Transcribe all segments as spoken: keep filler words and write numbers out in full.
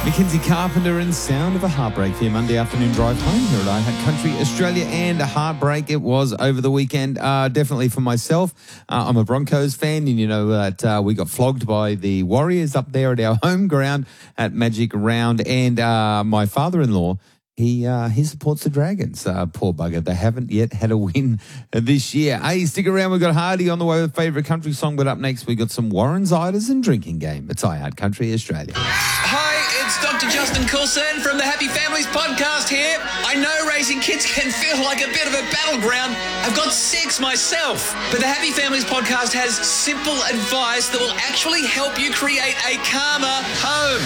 Mackenzie Carpenter and Sound of a Heartbreak for your Monday afternoon drive home here at iHeart Country Australia. And a heartbreak it was over the weekend, uh, definitely for myself. Uh, I'm a Broncos fan, and you know that uh, we got flogged by the Warriors up there at our home ground at Magic Round. And uh, my father-in-law, He uh, he supports the Dragons. Uh, poor bugger. They haven't yet had a win this year. Hey, stick around. We've got Hardy on the way with favourite country song. But up next, we've got some Warren Ziders and drinking game. It's iHeart Country Australia. Hi, it's Doctor Justin Coulson from the Happy Families podcast here. I know raising kids can feel like a bit of a battleground. I've got six myself. But the Happy Families podcast has simple advice that will actually help you create a calmer home.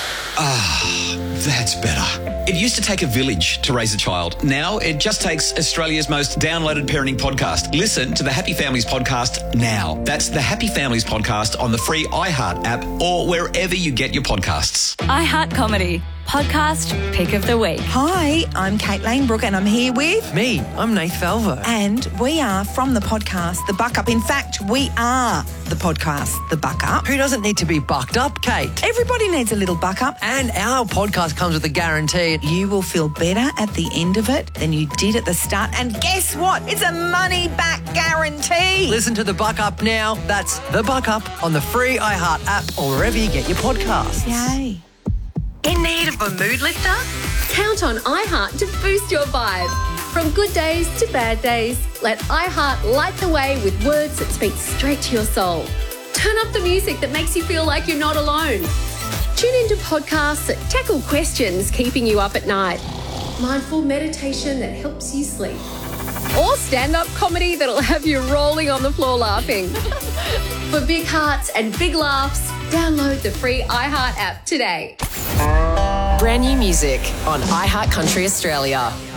Ah, that's better. It used to take a village to raise a child. Now it just takes Australia's most downloaded parenting podcast. Listen to the Happy Families podcast now. That's the Happy Families podcast on the free iHeart app or wherever you get your podcasts. iHeart Comedy. Podcast Pick of the Week. Hi, I'm Kate Lanebrook and I'm here with... Me, I'm Nath Falvo. And we are from the podcast The Buck Up. In fact, we are the podcast The Buck Up. Who doesn't need to be bucked up, Kate? Everybody needs a little buck up. And our podcast comes with a guarantee. You will feel better at the end of it than you did at the start. And guess what? It's a money-back guarantee. Listen to The Buck Up now. That's The Buck Up on the free iHeart app or wherever you get your podcasts. Yay. In need of a mood lifter? Count on iHeart to boost your vibe. From good days to bad days, let iHeart light the way with words that speak straight to your soul. Turn up the music that makes you feel like you're not alone. Tune into podcasts that tackle questions keeping you up at night. Mindful meditation that helps you sleep. Or stand-up comedy that'll have you rolling on the floor laughing. For big hearts and big laughs, download the free iHeart app today. Brand new music on iHeart Country Australia.